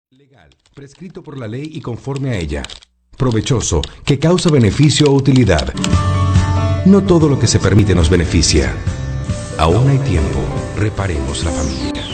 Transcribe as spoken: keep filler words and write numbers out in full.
Legal, prescrito por la ley y conforme a ella. Provechoso, que causa beneficio o utilidad. No todo lo que se permite nos beneficia. Aún hay tiempo, reparemos la familia.